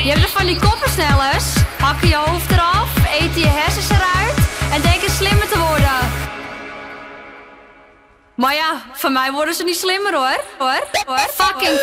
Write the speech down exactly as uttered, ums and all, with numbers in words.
Je hebt er van die koppersnellers. Hakken je hoofd eraf, eten je hersens eruit en denken slimmer te worden. Maar ja, van mij worden ze niet slimmer hoor. Hoor, hoor. Fucking